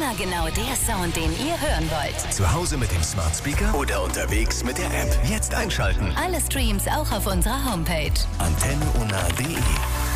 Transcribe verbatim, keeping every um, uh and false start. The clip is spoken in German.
Immer genau der Sound, den ihr hören wollt. Zu Hause mit dem Smart Speaker oder unterwegs mit der App. Jetzt einschalten. Alle Streams auch auf unserer Homepage. antenne unna punkt de